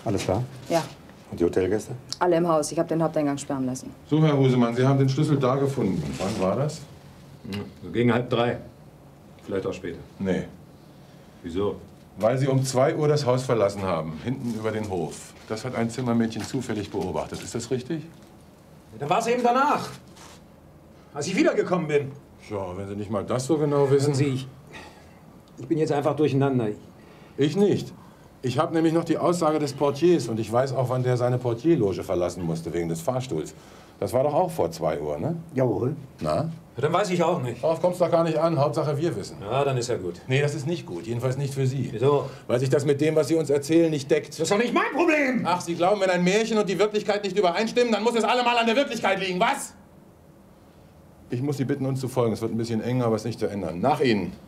Alles klar? Ja, Und die Hotelgäste? alle im Haus. Ich habe den Haupteingang sperren lassen. So, Herr Husemann, Sie haben den Schlüssel da gefunden. Wann war das? So gegen 2:30. Vielleicht auch später. Nee. Wieso? Weil Sie um 2 Uhr das Haus verlassen haben, hinten über den Hof. Das hat ein Zimmermädchen zufällig beobachtet. Ist das richtig? Dann war es eben danach, als ich wiedergekommen bin. Ja, wenn Sie nicht mal das so genau wissen. Sie, ich bin jetzt einfach durcheinander. Ich nicht. Ich habe nämlich noch die Aussage des Portiers und ich weiß auch, wann der seine Portierloge verlassen musste, wegen des Fahrstuhls. Das war doch auch vor 2 Uhr, ne? Jawohl. Na? Ja, dann weiß ich auch nicht. Darauf kommt's doch gar nicht an. Hauptsache, wir wissen. Ja, dann ist ja gut. Nee, das ist nicht gut. Jedenfalls nicht für Sie. Wieso? Weil sich das mit dem, was Sie uns erzählen, nicht deckt. Das ist doch nicht mein Problem! Ach, Sie glauben, wenn ein Märchen und die Wirklichkeit nicht übereinstimmen, dann muss es allemal an der Wirklichkeit liegen, was? Ich muss Sie bitten, uns zu folgen. Es wird ein bisschen eng, aber es ist nicht zu ändern. Nach Ihnen.